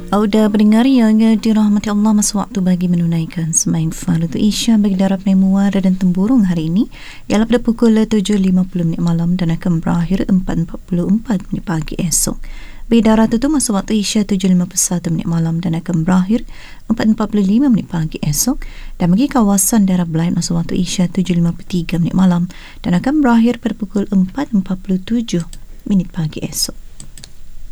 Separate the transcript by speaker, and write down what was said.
Speaker 1: Auda pendengar yang dirahmati Allah, masa waktu bagi menunaikan sembahyang fardu Isya bagi darab Muara dan Temburung hari ini ialah pada pukul 7.50 malam dan akan berakhir 4.44 pagi esok. Bagi darab itu masa waktu Isya 7.51 malam dan akan berakhir 4.45 pagi esok. Dan bagi kawasan daerah Belaid masa waktu Isya 7.53 malam dan akan berakhir pada pukul 4.47 pagi esok.